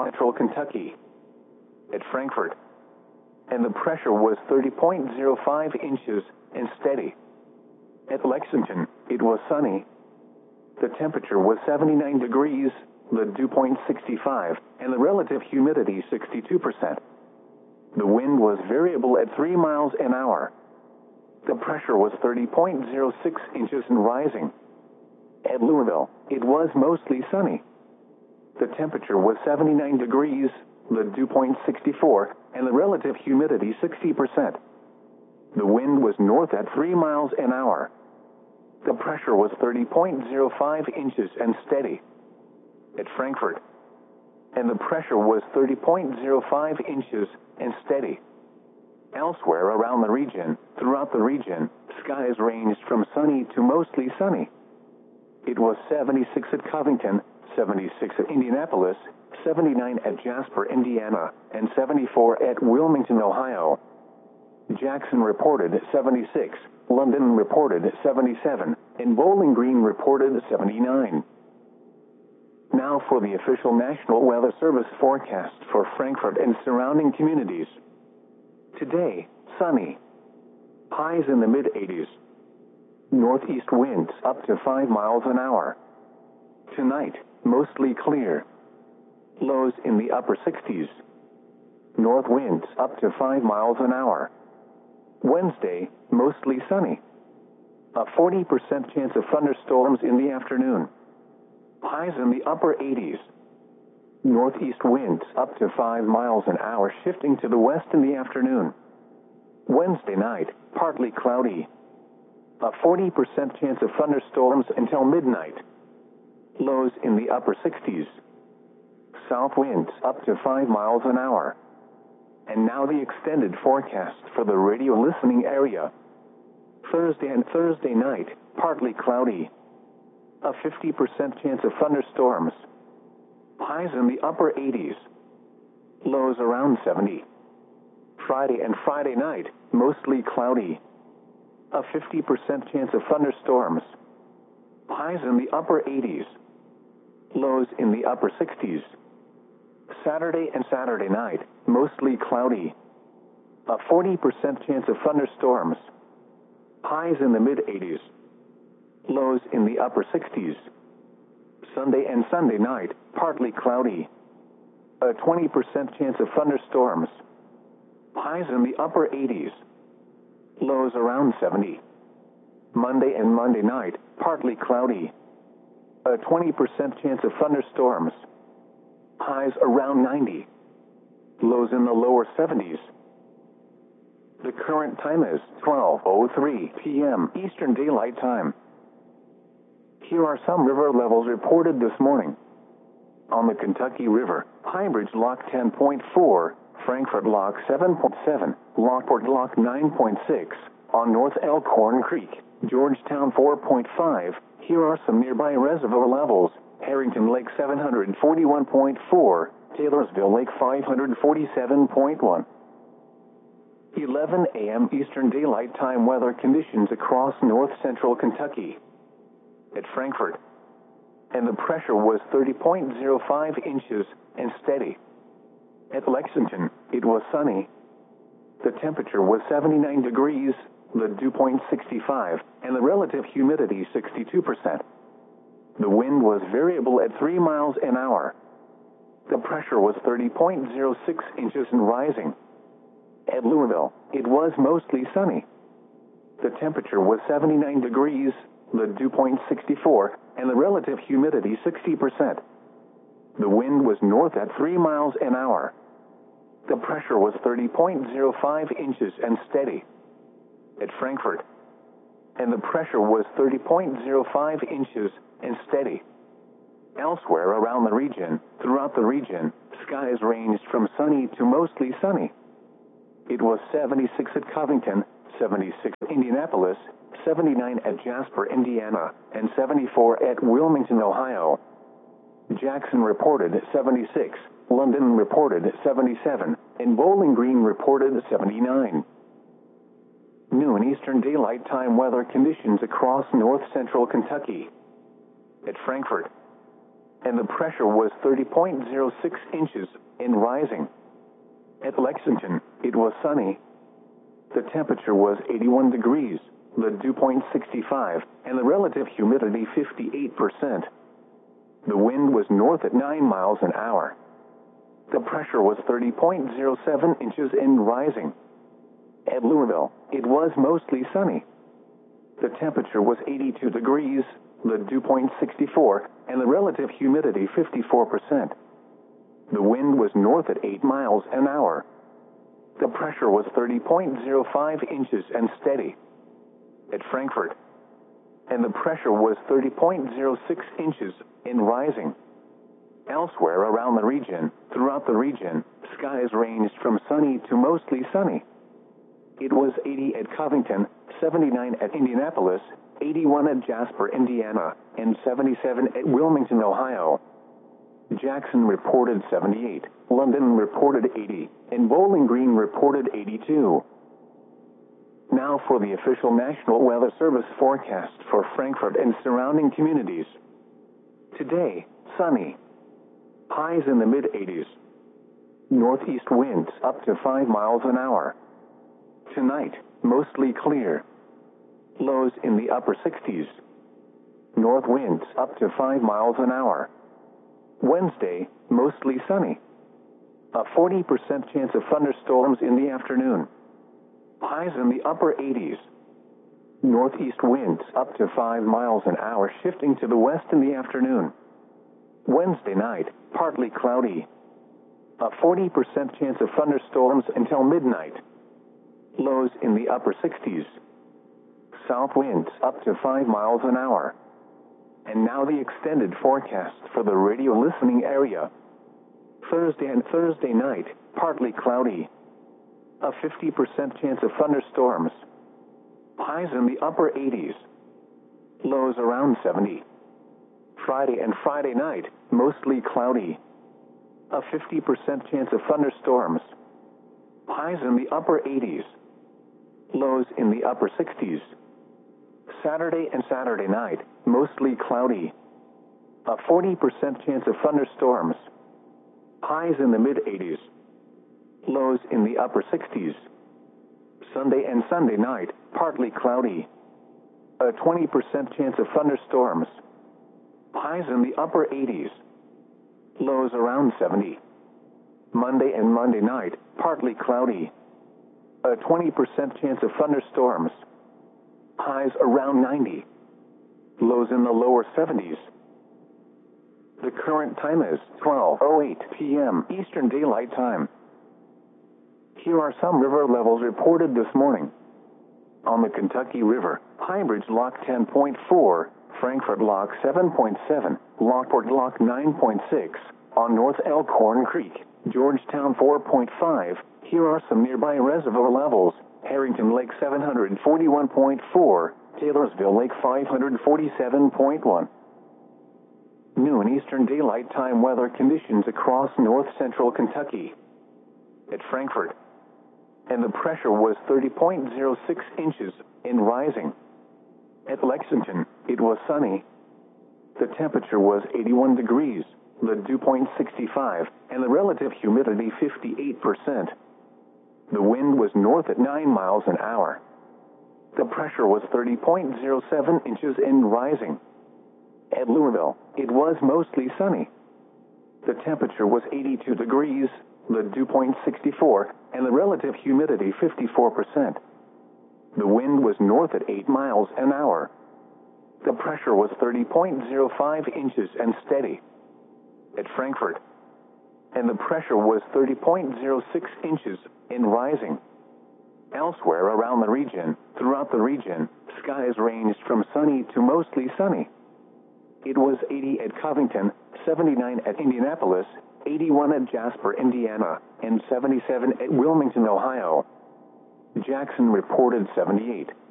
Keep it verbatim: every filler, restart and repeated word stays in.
Central Kentucky. At Frankfort. And the pressure was thirty point zero five inches and steady. At Lexington, it was sunny. The temperature was seventy-nine degrees, the dew point sixty-five, and the relative humidity sixty-two percent. The wind was variable at three miles an hour. The pressure was thirty point zero six inches and rising. At Louisville, it was mostly sunny. The temperature was seventy-nine degrees, the dew point sixty-four, and the relative humidity sixty percent. The wind was north at three miles an hour. The pressure was thirty point zero five inches and steady. At Frankfort. And the pressure was thirty point zero five inches and steady. Elsewhere around the region, throughout the region, skies ranged from sunny to mostly sunny. It was seventy-six at Covington, seventy-six at Indianapolis, seventy-nine at Jasper, Indiana, and seventy-four at Wilmington, Ohio. Jackson reported seventy-six, London reported seventy-seven, and Bowling Green reported seventy-nine. Now for the official National Weather Service forecast for Frankfort and surrounding communities. Today, sunny. Highs in the mid eighties. Northeast winds up to five miles an hour. Tonight, mostly clear. Lows in the upper sixties. North winds up to five miles an hour. Wednesday, mostly sunny. A forty percent chance of thunderstorms in the afternoon. Highs in the upper eighties. Northeast winds up to five miles an hour, shifting to the west in the afternoon. Wednesday night, partly cloudy. A forty percent chance of thunderstorms until midnight. Lows in the upper sixties. South winds up to five miles an hour. And now the extended forecast for the radio listening area. Thursday and Thursday night, partly cloudy. A fifty percent chance of thunderstorms. Highs in the upper eighties. Lows around seventy. Friday and Friday night, mostly cloudy. A fifty percent chance of thunderstorms. Highs in the upper eighties. Lows in the upper sixties. Saturday and Saturday night, mostly cloudy. A forty percent chance of thunderstorms. Highs in the mid eighties. Lows in the upper sixties. Sunday and Sunday night, partly cloudy. A twenty percent chance of thunderstorms. Highs in the upper eighties. Lows around seventy. Monday and Monday night, partly cloudy. A twenty percent chance of thunderstorms. Highs around ninety. Lows in the lower seventies. The current time is twelve oh three p m Eastern Daylight Time. Here are some river levels reported this morning. On the Kentucky River, Highbridge Lock ten point four, Frankfort Lock seven point seven, Lockport Lock nine point six, on North Elkhorn Creek, Georgetown four point five. Here are some nearby reservoir levels. Harrington Lake seven hundred forty-one point four, Taylorsville Lake five hundred forty-seven point one. eleven a m Eastern Daylight Time weather conditions across north central Kentucky. At Frankfort. And the pressure was thirty point zero five inches and steady. At Lexington, it was sunny. The temperature was seventy-nine degrees, the dew point sixty-five, and the relative humidity sixty-two percent. The wind was variable at three miles an hour. The pressure was thirty point zero six inches and rising. At Louisville, it was mostly sunny. The temperature was seventy-nine degrees, the dew point sixty-four, and the relative humidity sixty percent. The wind was north at three miles an hour. The pressure was thirty point zero five inches and steady. At Frankfort. And the pressure was thirty point zero five inches and steady. Elsewhere around the region, throughout the region, skies ranged from sunny to mostly sunny. It was seventy-six at Covington, seventy-six at Indianapolis, seventy-nine at Jasper, Indiana, and seventy-four at Wilmington, Ohio. Jackson reported seventy-six, London reported seventy-seven, and Bowling Green reported seventy-nine. Noon Eastern Daylight Time weather conditions across north central Kentucky. At Frankfort. and the pressure was thirty point zero six inches and rising. At Lexington, it was sunny. The temperature was eighty-one degrees, the dew point sixty-five, and the relative humidity fifty-eight percent. The wind was north at nine miles an hour. The pressure was thirty point zero seven inches and rising. At Louisville, it was mostly sunny. The temperature was eighty-two degrees, the dew point sixty-four, and the relative humidity fifty-four percent. The wind was north at eight miles an hour. The pressure was thirty point zero five inches and steady. At Frankfurt, and the pressure was thirty point zero six inches and rising. Elsewhere around the region, throughout the region, skies ranged from sunny to mostly sunny. It was eighty at Covington, seventy-nine at Indianapolis, eighty-one at Jasper, Indiana, and seventy-seven at Wilmington, Ohio. Jackson reported seventy-eight, London reported eighty, and Bowling Green reported eighty-two. Now for the official National Weather Service forecast for Frankfurt and surrounding communities. Today, sunny. Highs in the mid-eighties. Northeast winds up to five miles an hour. Tonight, mostly clear. Lows in the upper sixties. North winds up to five miles an hour. Wednesday, mostly sunny. A forty percent chance of thunderstorms in the afternoon. Highs in the upper eighties. Northeast winds up to five miles an hour, shifting to the west in the afternoon. Wednesday night, partly cloudy. A forty percent chance of thunderstorms until midnight. Lows in the upper sixties. South winds up to five miles an hour. And now the extended forecast for the radio listening area. Thursday and Thursday night, partly cloudy. A fifty percent chance of thunderstorms. Highs in the upper eighties. Lows around seventy. Friday and Friday night, mostly cloudy. A fifty percent chance of thunderstorms. Highs in the upper eighties. Lows in the upper sixties. Saturday and Saturday night, mostly cloudy. A forty percent chance of thunderstorms. Highs in the mid-eighties. Lows in the upper sixties. Sunday and Sunday night, partly cloudy. A twenty percent chance of thunderstorms. Highs in the upper eighties. Lows around seventy. Monday and Monday night, partly cloudy. A twenty percent chance of thunderstorms. Highs around ninety. Lows in the lower seventies. The current time is twelve oh eight p m Eastern Daylight Time. Here are some river levels reported this morning. On the Kentucky River, Highbridge Lock ten point four, Frankfurt Lock seven point seven, Lockport Lock nine point six. On North Elkhorn Creek, Georgetown four point five. Here are some nearby reservoir levels. Harrington Lake seven hundred forty-one point four, Taylorsville Lake five hundred forty-seven point one. Noon Eastern Daylight Time weather conditions across north central Kentucky. At Frankfurt, and the pressure was thirty point zero six inches and rising. At Lexington, it was sunny. The temperature was eighty-one degrees, the dew point sixty-five, and the relative humidity fifty-eight percent. The wind was north at nine miles an hour. The pressure was thirty point zero seven inches and rising. At Louisville, it was mostly sunny. The temperature was eighty-two degrees, the dew point sixty-four, and the relative humidity fifty-four percent. The wind was north at eight miles an hour. The pressure was thirty point zero five inches and steady. At Frankfurt, and the pressure was thirty point zero six inches and rising. Elsewhere around the region, throughout the region, skies ranged from sunny to mostly sunny. It was eighty at Covington, seventy-nine at Indianapolis, eighty-one at Jasper, Indiana, and seventy-seven at Wilmington, Ohio. Jackson reported seventy-eight.